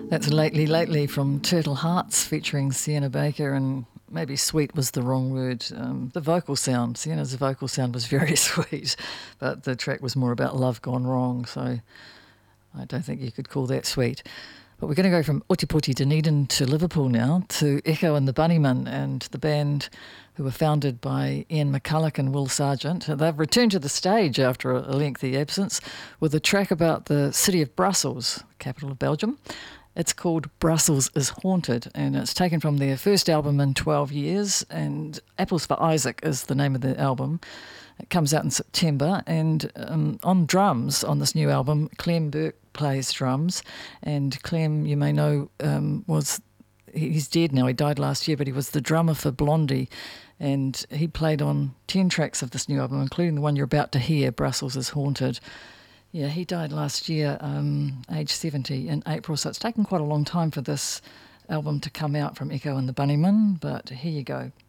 That's Lately Lately from Turtle Hearts featuring Sienna Baker, and maybe sweet was the wrong word. The vocal sound, Sienna's vocal sound was very sweet, but the track was more about love gone wrong, so I don't think you could call that sweet. But we're going to go from Ōtepoti, Dunedin to Liverpool now, to Echo and the Bunnymen, and the band who were founded by Ian McCulloch and Will Sargent. They've returned to the stage after a lengthy absence with a track about the city of Brussels, capital of Belgium. It's called Brussels is Haunted, and it's taken from their first album in 12 years, and Apples for Isaac is the name of the album. It comes out in September, and on drums on this new album, Clem Burke plays drums, and Clem, you may know, he's dead now, he died last year, but he was the drummer for Blondie, and he played on 10 tracks of this new album, including the one you're about to hear, Brussels is Haunted. Yeah, he died last year, age 70 in April, so it's taken quite a long time for this album to come out from Echo and the Bunnymen, but here you go.